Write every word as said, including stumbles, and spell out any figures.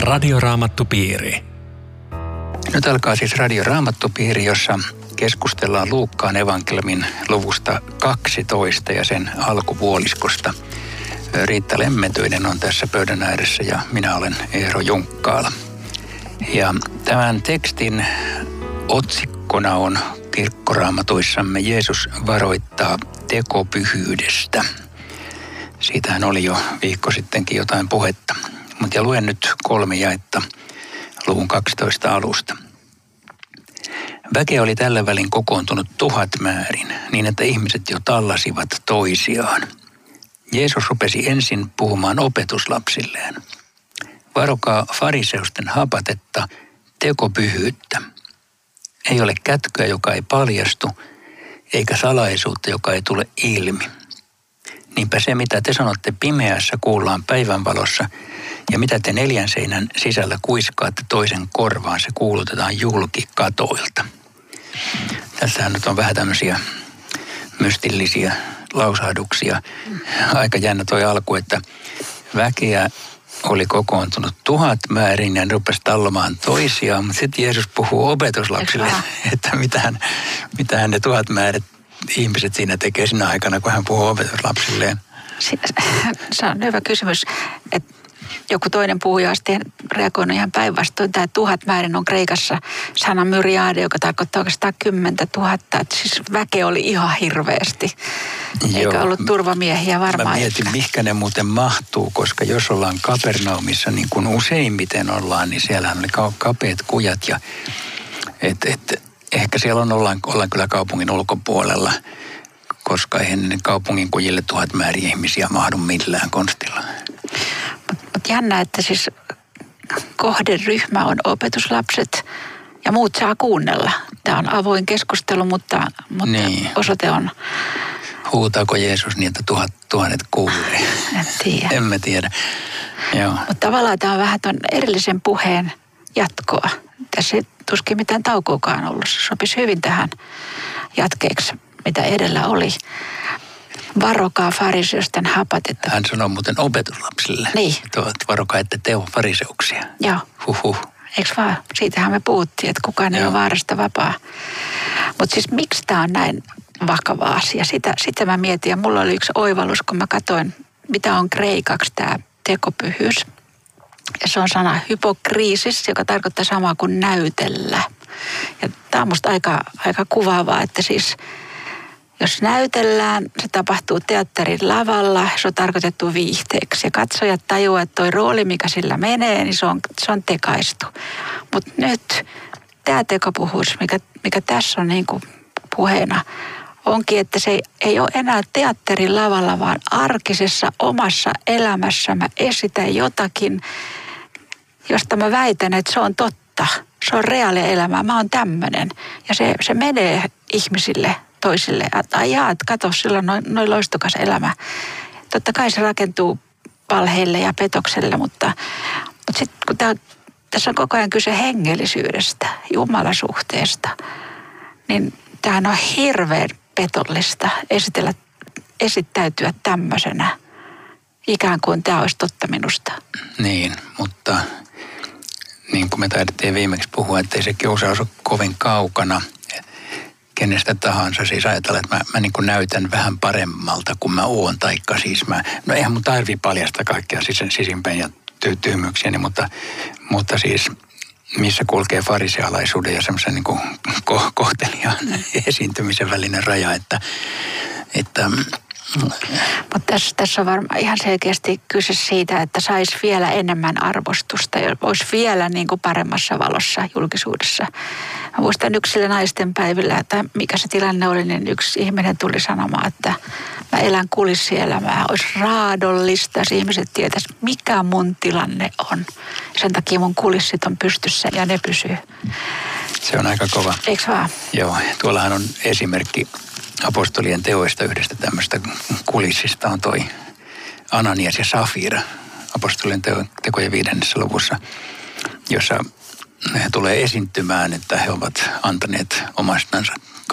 Radioraamattupiiri. Nyt alkaa siis Radioraamattupiiri, jossa keskustellaan Luukkaan evankeliumin luvusta kaksitoista ja sen alkupuoliskosta. Riitta Lemmetyinen on tässä pöydän ääressä ja minä olen Eero Junkkaala. Ja tämän tekstin otsikkona on kirkkoraamatuissamme Jeesus varoittaa tekopyhyydestä. Siitähän oli jo viikko sittenkin jotain puhetta. Mutta ja luen nyt kolme jaetta luvun kaksitoista alusta. Väkeä oli tällä välin kokoontunut tuhat määrin, niin että ihmiset jo tallasivat toisiaan. Jeesus rupesi ensin puhumaan opetuslapsilleen. Varokaa fariseusten hapatetta, tekopyhyyttä. Ei ole kätköä, joka ei paljastu, eikä salaisuutta, joka ei tule ilmi. Niinpä se, mitä te sanotte pimeässä, kuullaan päivänvalossa, ja mitä te neljän seinän sisällä kuiskaatte toisen korvaan, se kuulutetaan julki katoilta. Tässähän nyt on vähän tämmöisiä mystillisiä lausahduksia. Aika jännä toi alku, että väkeä oli kokoontunut tuhat määrin ja ne rupesi tallomaan toisiaan, mutta sitten Jeesus puhuu opetuslapsille, että mitähän, mitähän ne tuhat määrät ihmiset siinä tekee siinä aikana, kun hän puhuu opetuslapsilleen. Se on hyvä kysymys, että joku toinen puhuja on sitten reagoinut ihan päinvastoin. Tämä tuhat määrin on Kreikassa sana myriade, joka tarkoittaa oikeastaan kymmentä tuhatta. Että siis väkeä oli ihan hirveästi, eikä Joo. ollut turvamiehiä varmaan. Mä mietin, mihinkä ne muuten mahtuu, koska jos ollaan Kapernaumissa, niin kuin useimmiten ollaan, niin siellähän oli kapeat kujat. Ja et, et, ehkä siellä on, ollaan, ollaan kyllä kaupungin ulkopuolella, koska eihän ne kaupungin kujille tuhat määrin ihmisiä mahdu millään konstilla. Mutta jännä, että siis kohderyhmä on opetuslapset ja muut saa kuunnella. Tämä on avoin keskustelu, mutta, mutta niin. Osoite on... Huutaako Jeesus niin, että tuhat, tuhannet kuulee? En tiedä. Emme tiedä. Joo. Mutta tavallaan tämä on vähän tuon erillisen puheen jatkoa. Tässä ei tuskin mitään taukoakaan ollut. Se sopisi hyvin tähän jatkeeksi, mitä edellä oli. Varokaa fariseusten hapatetta. Hän sanoo muuten opetuslapsille. Niin. Tuot, varokaa, ette teo fariseuksia. Joo. Huhhuh. Eikö vaan? Siitähän me puhuttiin, että kukaan ei ole vaarasta vapaa. Mutta siis miksi tämä on näin vakava asia? Sitä, sitä mä mietin ja mulla oli yksi oivallus, kun mä katsoin, mitä on kreikaksi tämä tekopyhyys. Ja se on sana hypokriisis, joka tarkoittaa samaa kuin näytellä. Ja tämä on musta aika, aika kuvaavaa, että siis... Jos näytellään, se tapahtuu teatterin lavalla, se on tarkoitettu viihteeksi. Ja katsojat tajuaa, että toi rooli, mikä sillä menee, niin se on, se on tekaistu. Mutta nyt tämä tekopuhuus, mikä, mikä tässä on niin kuin puheena, onkin, että se ei, ei ole enää teatterin lavalla, vaan arkisessa omassa elämässä mä esitän jotakin, josta mä väitän, että se on totta. Se on reaalia elämää, mä oon tämmöinen. Ja se, se menee ihmisille toisille. Ai jaa, kato, sillä on noin, noin loistokas elämä. Totta kai se rakentuu valheille ja petokselle, mutta, mutta sitten kun tää, tässä on koko ajan kyse hengellisyydestä, jumalasuhteesta, niin tämähän on hirveän petollista esitellä, esittäytyä tämmöisenä, ikään kuin tämä olisi totta minusta. Niin, mutta niin kuin me taidettiin viimeksi puhua, ettei se kiusaus ole kovin kaukana kenestä tahansa. Siis ajatella, että mä, mä niin kuin näytän vähän paremmalta kuin mä oon, taikka siis mä, no eihän mun tarvii paljasta kaikkea sisimpäin ja ty- tyhmyyksiäni, mutta, mutta siis missä kulkee farisealaisuuden ja semmoisen niin kuin ko- kohteliaan esiintymisen välinen raja, että, että mutta tässä, tässä on varmaan ihan selkeästi kyse siitä, että saisi vielä enemmän arvostusta ja olisi vielä niin kuin paremmassa valossa julkisuudessa. Mä muistan yksillä naisten päivillä, että mikä se tilanne oli, niin yksi ihminen tuli sanomaan, että mä elän kulissielämää. Olisi raadollista, jos ihmiset tietäisi, mikä mun tilanne on. Sen takia mun kulissit on pystyssä ja ne pysyy. Se on aika kova. Eikö vaan? Joo, tuollahan on esimerkki apostolien teoista yhdestä tämmöistä kulissista on toi Ananias ja Safira apostolien teo, tekojen viidennessä luvussa, jossa he tulee esiintymään, että he ovat antaneet omastansa